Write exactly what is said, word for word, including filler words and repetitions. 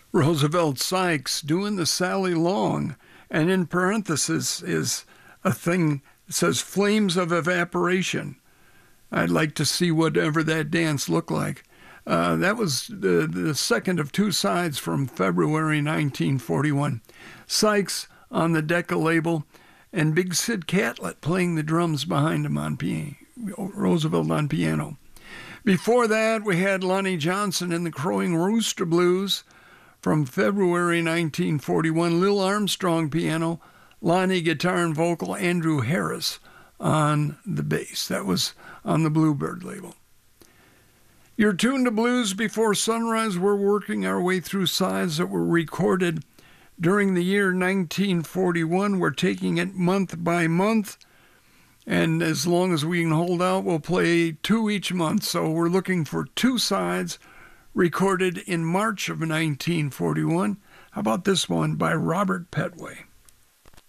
Roosevelt Sykes doing the Sally Long, and in parentheses is a thing that says Flames of Evaporation. I'd like to see whatever that dance looked like. Uh, that was the, the second of two sides from February nineteen forty-one. Sykes on the Decca label, and Big Sid Catlett playing the drums behind him on piano, Roosevelt on piano. Before that, we had Lonnie Johnson in the Crowing Rooster Blues from February nineteen forty-one. Lil Armstrong piano, Lonnie guitar and vocal, Andrew Harris on the bass. That was on the Bluebird label. You're tuned to Blues Before Sunrise. We're working our way through sides that were recorded during the year nineteen forty-one. We're taking it month by month, and as long as we can hold out, we'll play two each month. So we're looking for two sides recorded in March of nineteen forty-one. How about this one by Robert Petway?